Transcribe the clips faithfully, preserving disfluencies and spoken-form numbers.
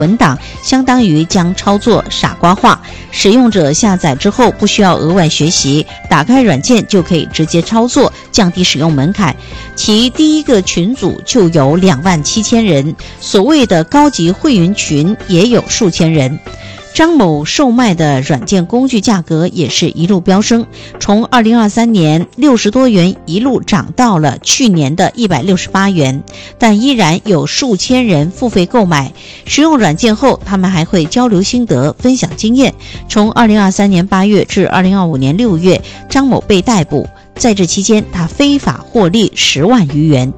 文档，相当于将操作傻瓜化。使用者下载之后不需要额外学习，打开软件就可以直接操作，降低使用门槛。其第一个群组就有两万七千人，所谓的高级会员群也有数千人。张某售卖的软件工具价格也是一路飙升，从二零二三年六十多元一路涨到了去年的一百六十八元，但依然有数千人付费购买。使用软件后，他们还会交流心得，分享经验。从二零二三年八月至二零二五年六月，张某被逮捕，在这期间他非法获利十万余元。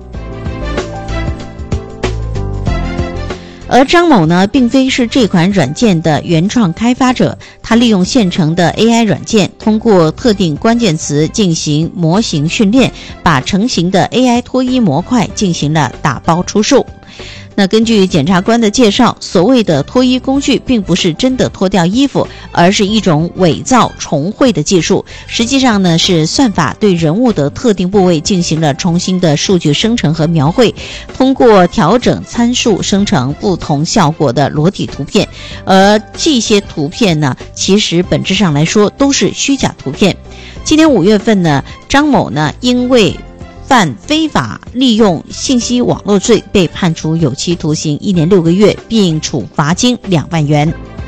而张某呢，并非是这款软件的原创开发者，他利用现成的 A I 软件，通过特定关键词进行模型训练，把成型的 A I 脱衣模块进行了打包出售。那根据检察官的介绍，所谓的脱衣工具并不是真的脱掉衣服，而是一种伪造重绘的技术。实际上呢，是算法对人物的特定部位进行了重新的数据生成和描绘，通过调整参数生成不同效果的裸体图片。而这些图片呢，其实本质上来说都是虚假图片。今年五月份呢，张某呢因为犯非法利用信息网络罪被判处有期徒刑一年六个月，并处罚金两万元。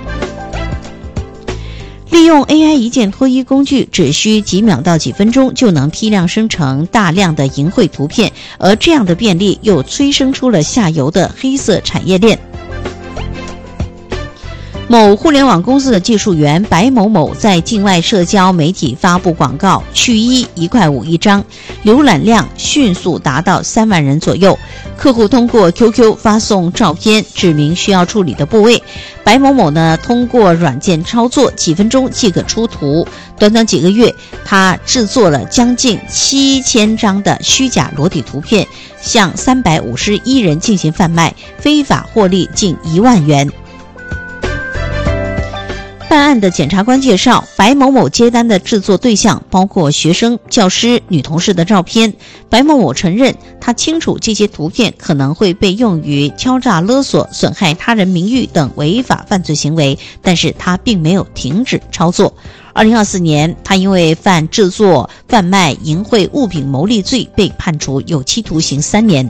利用 A I 一键脱衣工具，只需几秒到几分钟就能批量生成大量的淫秽图片，而这样的便利又催生出了下游的黑色产业链。某互联网公司的技术员白某某在境外社交媒体发布广告，去衣一块五一张，浏览量迅速达到三万人左右。客户通过 Q Q 发送照片，指明需要处理的部位。白某某呢，通过软件操作，几分钟即可出图。短短几个月，他制作了将近七千张的虚假裸体图片，向三百五十一人进行贩卖，非法获利近一万元。办案的检察官介绍，白某某接单的制作对象包括学生、教师、女同事的照片。白某某承认，他清楚这些图片可能会被用于敲诈勒索、损害他人名誉等违法犯罪行为，但是他并没有停止操作。二零二四年，他因为犯制作、贩卖淫秽物品牟利罪被判处有期徒刑三年。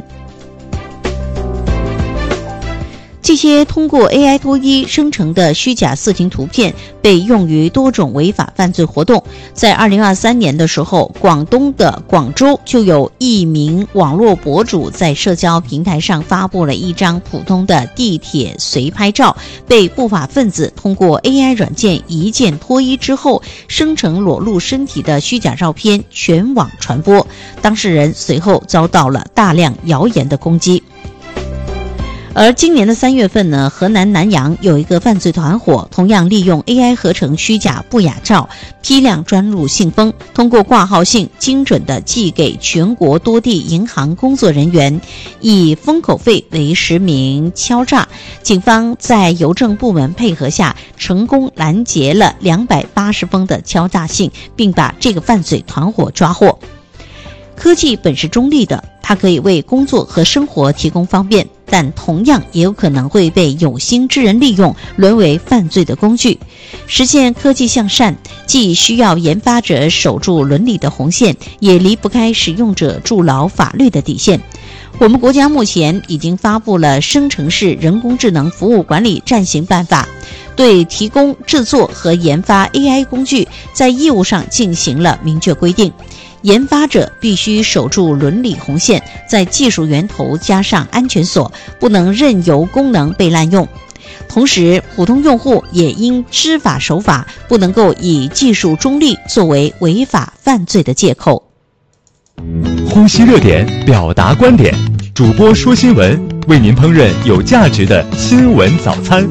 这些通过 A I 脱衣生成的虚假色情图片被用于多种违法犯罪活动。在二零二三年的时候，广东的广州就有一名网络博主在社交平台上发布了一张普通的地铁随拍照，被不法分子通过 A I 软件一键脱衣之后，生成裸露身体的虚假照片，全网传播。当事人随后遭到了大量谣言的攻击。而今年的三月份呢，河南南阳有一个犯罪团伙，同样利用 A I 合成虚假不雅照，批量专入信封，通过挂号信精准地寄给全国多地银行工作人员，以封口费为实名敲诈。警方在邮政部门配合下，成功拦截了两百八十封的敲诈信，并把这个犯罪团伙抓获。科技本是中立的，它可以为工作和生活提供方便，但同样也有可能会被有心之人利用，沦为犯罪的工具。实现科技向善，既需要研发者守住伦理的红线，也离不开使用者筑牢法律的底线。我们国家目前已经发布了生成式人工智能服务管理暂行办法，对提供、制作和研发 A I 工具在义务上进行了明确规定。研发者必须守住伦理红线，在技术源头加上安全锁，不能任由功能被滥用。同时，普通用户也应知法守法，不能够以技术中立作为违法犯罪的借口。 呼吸热点，表达观点，主播说新闻，为您烹饪有价值的新闻早餐。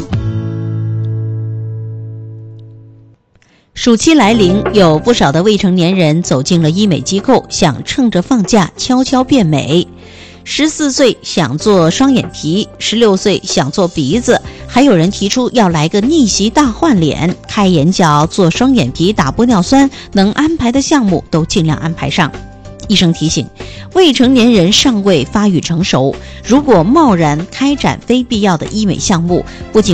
暑期来临，有不少的未成年人走进了医美机构，想趁着放假悄悄变美。十四岁想做双眼皮，十六岁想做鼻子，还有人提出要来个逆袭大换脸，开眼角、做双眼皮、打玻尿酸，能安排的项目都尽量安排上。 医生提醒，未成年人尚未发育成熟，如果贸然开展非必要的医美项目，不仅